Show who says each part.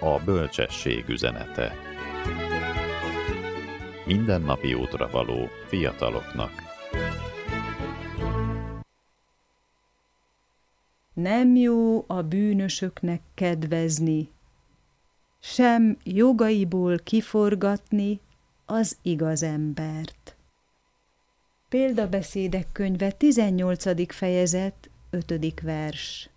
Speaker 1: A bölcsesség üzenete. Mindennapi útra való fiataloknak.
Speaker 2: Nem jó a bűnösöknek kedvezni, sem jogaiból kiforgatni az igaz embert. Példabeszédek könyve 18. fejezet 5. vers.